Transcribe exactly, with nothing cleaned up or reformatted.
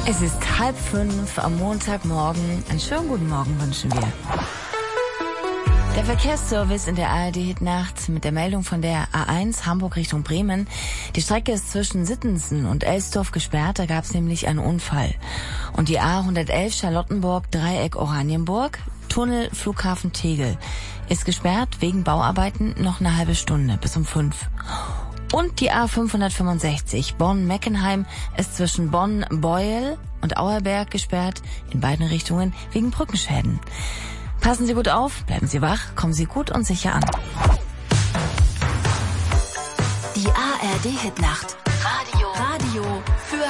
Es ist halb fünf am Montagmorgen. Einen schönen guten Morgen wünschen wir. Der Verkehrsservice in der A R D-Hitnacht mit der Meldung von der A eins Hamburg Richtung Bremen. Die Strecke ist zwischen Sittensen und Elsdorf gesperrt, da gab es nämlich einen Unfall. Und die A hundertelf Charlottenburg Dreieck Oranienburg, Tunnel Flughafen Tegel, ist gesperrt wegen Bauarbeiten noch eine halbe Stunde bis um fünf. Und die A fünfhundertfünfundsechzig Bonn-Meckenheim ist zwischen Bonn-Beuel und Auerberg gesperrt, in beiden Richtungen wegen Brückenschäden. Passen Sie gut auf, bleiben Sie wach, kommen Sie gut und sicher an. Die A R D-Hitnacht. Radio. Radio für